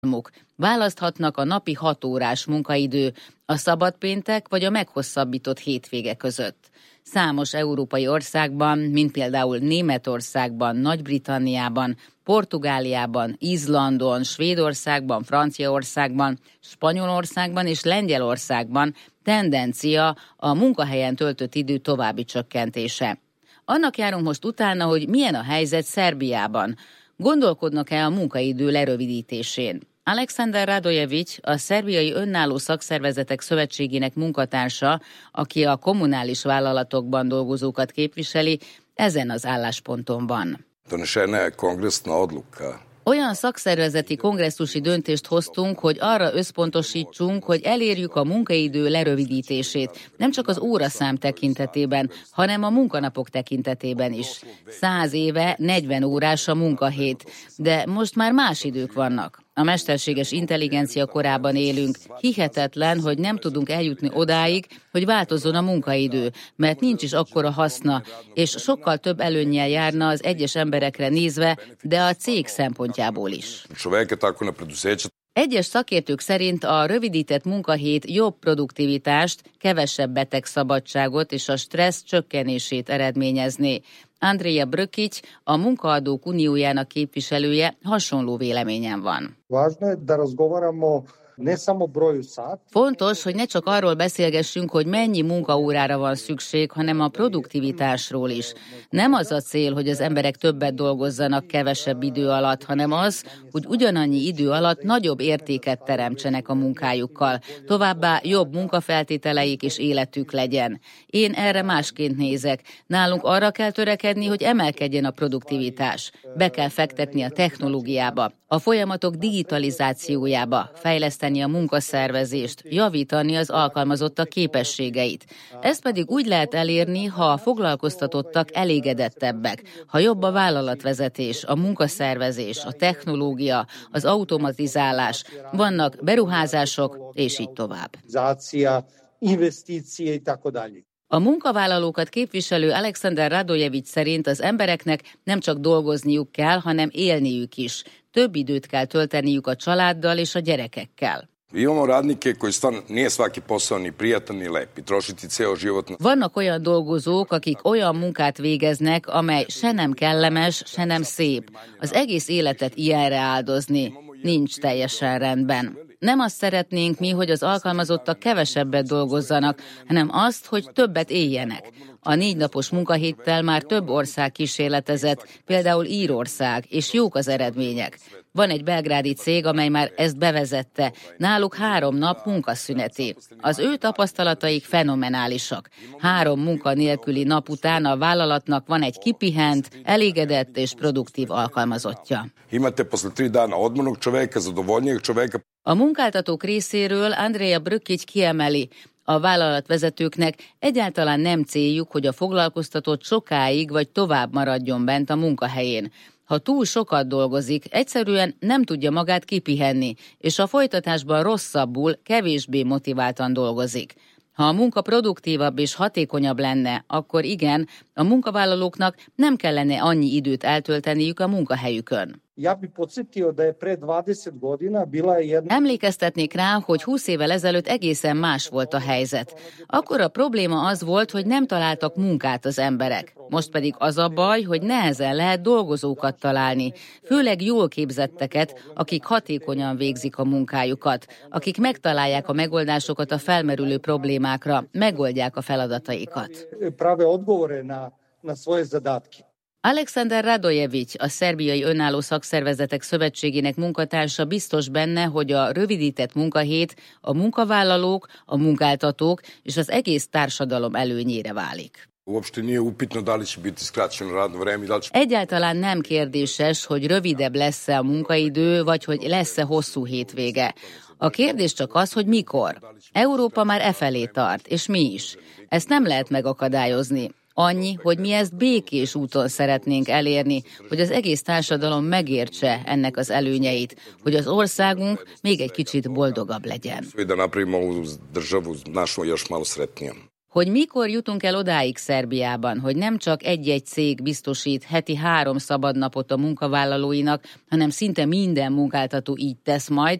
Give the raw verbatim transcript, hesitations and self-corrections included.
Választhatnak a napi hat órás munkaidő, a szabadpéntek vagy a meghosszabbított hétvége között. Számos európai országban, mint például Németországban, Nagy-Britanniában, Portugáliában, Izlandon, Svédországban, Franciaországban, Spanyolországban és Lengyelországban tendencia a munkahelyen töltött idő további csökkentése. Annak járunk most utána, hogy milyen a helyzet Szerbiában. Gondolkodnak-e a munkaidő lerövidítésén? Alexander Radojevic, a Szerbiai Önálló Szakszervezetek Szövetségének munkatársa, aki a kommunális vállalatokban dolgozókat képviseli, ezen az állásponton van. Olyan szakszervezeti kongresszusi döntést hoztunk, hogy arra összpontosítsunk, hogy elérjük a munkaidő lerövidítését, nem csak az óraszám tekintetében, hanem a munkanapok tekintetében is. Száz éve negyven órás a munkahét, de most már más idők vannak. A mesterséges intelligencia korában élünk. Hihetetlen, hogy nem tudunk eljutni odáig, hogy változzon a munkaidő, mert nincs is akkora haszna, és sokkal több előnnyel járna az egyes emberekre nézve, de a cég szempontjából is. Egyes szakértők szerint a rövidített munkahét jobb produktivitást, kevesebb betegszabadságot és a stressz csökkenését eredményezné. Andrea Brkić, a Munkaadók Uniójának képviselője, hasonló véleményen van. Fontos, hogy ne csak arról beszélgessünk, hogy mennyi munkaórára van szükség, hanem a produktivitásról is. Nem az a cél, hogy az emberek többet dolgozzanak kevesebb idő alatt, hanem az, hogy ugyanannyi idő alatt nagyobb értéket teremtsenek a munkájukkal. Továbbá jobb munkafeltételeik és életük legyen. Én erre másként nézek. Nálunk arra kell törekedni, hogy emelkedjen a produktivitás. Be kell fektetni a technológiába, a folyamatok digitalizációjába, fejleszteni a munkaszervezést, javítani az alkalmazottak képességeit. Ezt pedig úgy lehet elérni, ha a foglalkoztatottak elégedettebbek, ha jobb a vállalatvezetés, a munkaszervezés, a technológia, az automatizálás, vannak beruházások, és így tovább. A munkavállalókat képviselő Alexander Radojevic szerint az embereknek nem csak dolgozniuk kell, hanem élniük is. Több időt kell tölteniük a családdal és a gyerekekkel. Vannak olyan dolgozók, akik olyan munkát végeznek, amely se nem kellemes, se nem szép. Az egész életet ilyenre áldozni nincs teljesen rendben. Nem azt szeretnénk mi, hogy az alkalmazottak kevesebbet dolgozzanak, hanem azt, hogy többet éljenek. A négy napos munkahéttel már több ország kísérletezett, például Írország, és jók az eredmények. Van egy belgrádi cég, amely már ezt bevezette. Náluk három nap munkaszüneti. Az ő tapasztalataik fenomenálisak. Három munka nélküli nap után a vállalatnak van egy kipihent, elégedett és produktív alkalmazottja. A munkáltatók részéről Andrea Brkić kiemeli, a vállalatvezetőknek egyáltalán nem céljuk, hogy a foglalkoztatott sokáig vagy tovább maradjon bent a munkahelyén. Ha túl sokat dolgozik, egyszerűen nem tudja magát kipihenni, és a folytatásban rosszabbul, kevésbé motiváltan dolgozik. Ha a munka produktívabb és hatékonyabb lenne, akkor igen, a munkavállalóknak nem kellene annyi időt eltölteniük a munkahelyükön. Emlékeztetnék rá, hogy húsz évvel ezelőtt egészen más volt a helyzet. Akkor a probléma az volt, hogy nem találtak munkát az emberek. Most pedig az a baj, hogy nehezen lehet dolgozókat találni, főleg jól képzetteket, akik hatékonyan végzik a munkájukat, akik megtalálják a megoldásokat a felmerülő problémákra, megoldják a feladataikat. Alexander Radojevic, a Szerbiai Önálló Szakszervezetek Szövetségének munkatársa biztos benne, hogy a rövidített munkahét a munkavállalók, a munkáltatók és az egész társadalom előnyére válik. Egyáltalán nem kérdéses, hogy rövidebb lesz-e a munkaidő, vagy hogy lesz-e hosszú hétvége. A kérdés csak az, hogy mikor. Európa már e felé tart, és mi is. Ezt nem lehet megakadályozni. Annyi, hogy mi ezt békés úton szeretnénk elérni, hogy az egész társadalom megértse ennek az előnyeit, hogy az országunk még egy kicsit boldogabb legyen. Hogy mikor jutunk el odáig Szerbiában, hogy nem csak egy-egy cég biztosít heti három szabadnapot a munkavállalóinak, hanem szinte minden munkáltató így tesz majd,